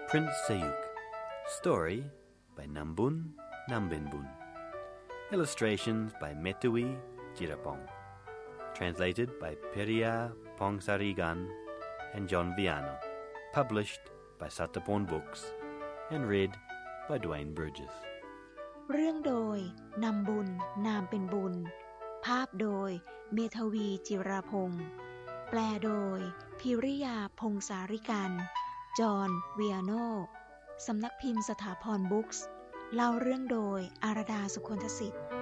Prince Sayuk. Story by Nambun Nambinbun. Illustrations by Metui Jirapong. Translated by Periya Pongsarigan and John Viano. Published by Satapon Books and read by Dwayne Burgess. เรื่องโดยนำบุญนามเป็นบุญภาพโดยเมทวีจิราพงศ์แปลโดยพิริยาพงศาริกันจอห์นเวียโนสำนักพิมพ์สถาพรบุ๊กส์เล่าเรื่องโดยอาราดาสุคนทสิทธิ์